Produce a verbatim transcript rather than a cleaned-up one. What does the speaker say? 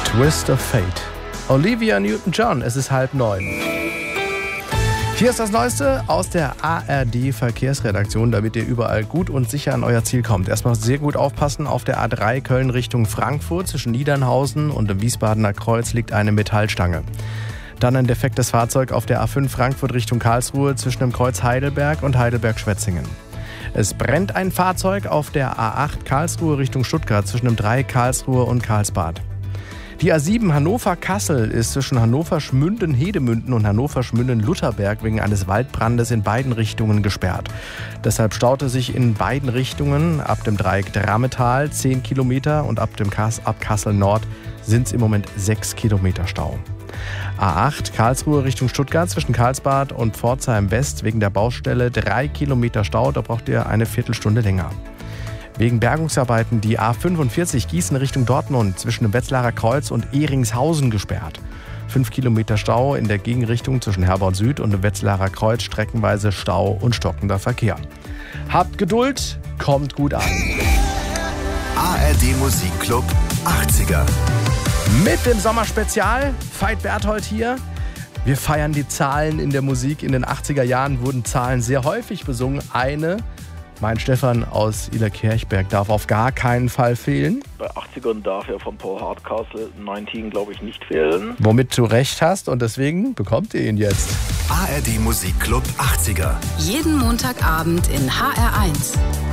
Twist of Fate. Olivia Newton-John, es ist halb neun. Hier ist das Neueste aus der A R D-Verkehrsredaktion, damit ihr überall gut und sicher an euer Ziel kommt. Erstmal sehr gut aufpassen, auf der A drei Köln Richtung Frankfurt zwischen Niedernhausen und dem Wiesbadener Kreuz liegt eine Metallstange. Dann ein defektes Fahrzeug auf der A fünf Frankfurt Richtung Karlsruhe zwischen dem Kreuz Heidelberg und Heidelberg-Schwetzingen. Es brennt ein Fahrzeug auf der A acht Karlsruhe Richtung Stuttgart zwischen dem Dreieck Karlsruhe und Karlsbad. Die A sieben Hannover-Kassel ist zwischen Hannover-Schmünden-Hedemünden und Hannover-Schmünden-Lutherberg wegen eines Waldbrandes in beiden Richtungen gesperrt. Deshalb staute sich in beiden Richtungen ab dem Dreieck Drammetal zehn Kilometer und ab dem Kass, ab Kassel Nord sind es im Moment sechs Kilometer Stau. A acht Karlsruhe Richtung Stuttgart zwischen Karlsbad und Pforzheim West wegen der Baustelle drei Kilometer Stau, da braucht ihr eine Viertelstunde länger. Wegen Bergungsarbeiten die A fünfundvierzig Gießen Richtung Dortmund zwischen dem Wetzlarer Kreuz und Ehringshausen gesperrt. Fünf Kilometer Stau in der Gegenrichtung zwischen Herborn Süd und dem Wetzlarer Kreuz, streckenweise Stau und stockender Verkehr. Habt Geduld, kommt gut an. A R D Musikclub achtziger. Mit dem Sommerspezial, Veit Berthold hier. Wir feiern die Zahlen in der Musik. In den achtziger Jahren wurden Zahlen sehr häufig besungen. Eine, mein Stefan aus Illerkirchberg, darf auf gar keinen Fall fehlen. Bei achtzigern darf ja von Paul Hardcastle neunzehn, glaube ich, nicht fehlen. Womit du recht hast und deswegen bekommt ihr ihn jetzt. A R D Musikclub achtziger. Jeden Montagabend in H R eins.